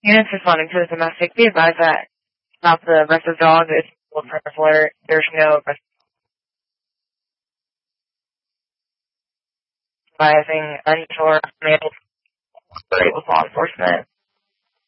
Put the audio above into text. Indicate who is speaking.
Speaker 1: Units responding to the domestic, be advised that about the rescue dog is alert. There's no advising unsure unable to collaborate with law enforcement.